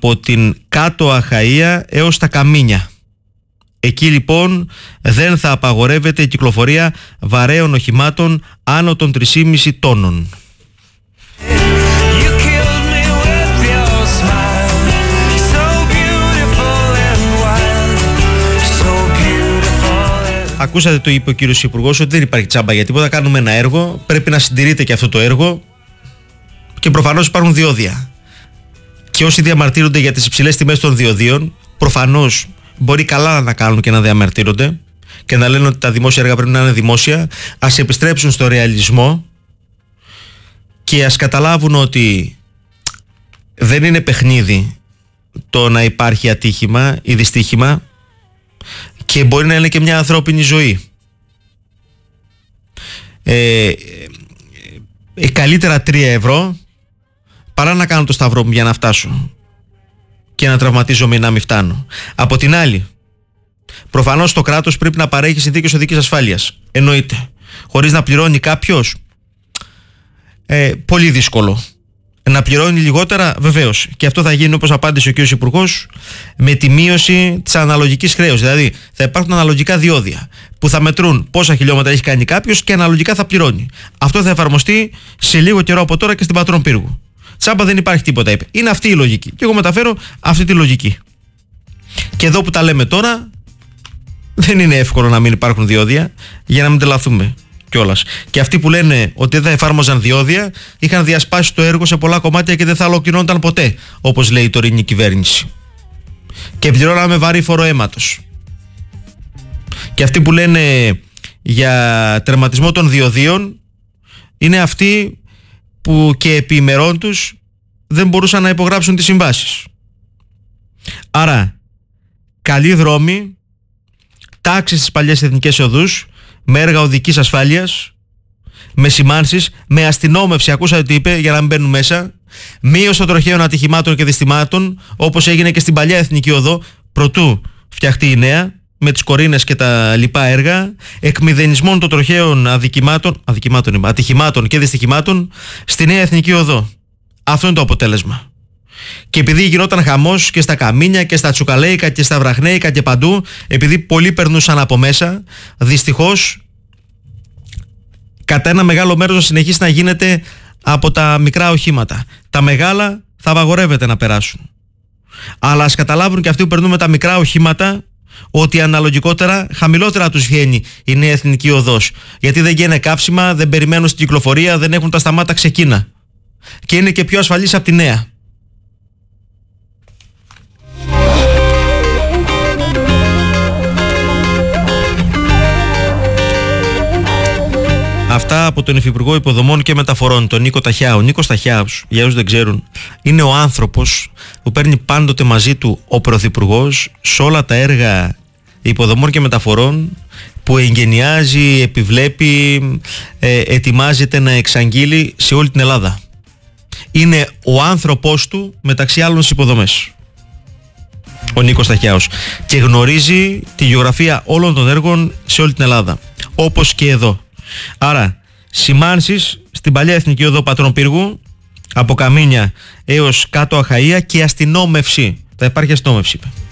από την κάτω Αχαΐα έως τα Καμίνια. Εκεί λοιπόν δεν θα απαγορεύεται η κυκλοφορία βαρέων οχημάτων άνω των 3,5 τόνων. Ακούσατε, το είπε ο κύριος Υπουργός, ότι δεν υπάρχει τσάμπα για τίποτα. Κάνουμε ένα έργο, πρέπει να συντηρείται και αυτό το έργο και προφανώς υπάρχουν διόδια. Και όσοι διαμαρτύρονται για τις υψηλές τιμές των διοδίων, προφανώς μπορεί καλά να κάνουν και να διαμαρτύρονται και να λένε ότι τα δημόσια έργα πρέπει να είναι δημόσια. Ας επιστρέψουν στο ρεαλισμό και ας καταλάβουν ότι δεν είναι παιχνίδι το να υπάρχει ατύχημα ή δυστύχημα και μπορεί να είναι και μια ανθρώπινη ζωή. Καλύτερα 3 ευρώ παρά να κάνω το σταυρό μου για να φτάσω και να τραυματίζομαι ή να μην φτάνω. Από την άλλη, προφανώς το κράτος πρέπει να παρέχει συνθήκες οδικής ασφάλειας. Εννοείται. Χωρίς να πληρώνει κάποιος, πολύ δύσκολο. Να πληρώνει λιγότερα, βεβαίως. Και αυτό θα γίνει, όπως απάντησε ο κ. Υπουργός, με τη μείωση της αναλογικής χρέωσης. Δηλαδή, θα υπάρχουν αναλογικά διόδια που θα μετρούν πόσα χιλιόμετρα έχει κάνει κάποιος και αναλογικά θα πληρώνει. Αυτό θα εφαρμοστεί σε λίγο καιρό από τώρα και στην Πατρών Πύργου. Τσάμπα δεν υπάρχει τίποτα, είπε. Είναι αυτή η λογική. Και εγώ μεταφέρω αυτή τη λογική. Και εδώ που τα λέμε τώρα, δεν είναι εύκολο να μην υπάρχουν διόδια, για να μην τρελαθούμε κιόλας. Και αυτοί που λένε ότι δεν θα εφάρμοζαν διόδια, είχαν διασπάσει το έργο σε πολλά κομμάτια και δεν θα ολοκληρώνονταν ποτέ, όπως λέει η τωρινή κυβέρνηση. Και πληρώναμε βαρύ φόρο αίματος. Και αυτοί που λένε για τερματισμό των διοδίων, είναι αυτοί που και επί ημερών τους δεν μπορούσαν να υπογράψουν τις συμβάσεις. Άρα, καλοί δρόμοι, τάξεις στις παλιές εθνικές οδούς, με έργα οδικής ασφάλειας, με σημάνσεις, με αστυνόμευση, ακούσατε τι είπε, για να μην μπαίνουν μέσα, μείωση των τροχαίων ατυχημάτων και δυστημάτων, όπως έγινε και στην παλιά εθνική οδό, προτού φτιαχτεί η νέα, με τις κορίνες και τα λοιπά έργα, εκμηδενισμών των τροχαίων ατυχημάτων και δυστυχημάτων στη νέα εθνική οδό. Αυτό είναι το αποτέλεσμα. Και επειδή γινόταν χαμός και στα Καμίνια και στα Τσουκαλέικα και στα Βραχνέικα και παντού, επειδή πολλοί περνούσαν από μέσα, δυστυχώς κατά ένα μεγάλο μέρος θα συνεχίσει να γίνεται από τα μικρά οχήματα. Τα μεγάλα θα απαγορεύεται να περάσουν. Αλλά ας καταλάβουν και αυτοί που περνούν με τα μικρά οχήματα ότι αναλογικότερα χαμηλότερα τους βγαίνει η νέα εθνική οδός. Γιατί δεν γίνεται καύσιμα, δεν περιμένουν στην κυκλοφορία, δεν έχουν τα σταμάτα ξεκίνα. Και είναι και πιο ασφαλής από τη νέα. Αυτά από τον Υφυπουργό Υποδομών και Μεταφορών, τον Νίκο Ταχιά. Ο Νίκος Ταχιάος, για όσους δεν ξέρουν, είναι ο άνθρωπος που παίρνει πάντοτε μαζί του ο Πρωθυπουργός σε όλα τα έργα υποδομών και μεταφορών που εγγενιάζει, επιβλέπει, ετοιμάζεται να εξαγγείλει σε όλη την Ελλάδα. Είναι ο άνθρωπός του μεταξύ άλλων στις υποδομές, ο Νίκος Ταχιάος, και γνωρίζει τη γεωγραφία όλων των έργων σε όλη την Ελλάδα, όπως και εδώ. Άρα, σημάνσεις στην παλιά εθνική οδό Πατρών Πύργου, από Καμίνια έως κάτω Αχαΐα, και αστυνόμευση. Θα υπάρχει αστυνόμευση, είπε.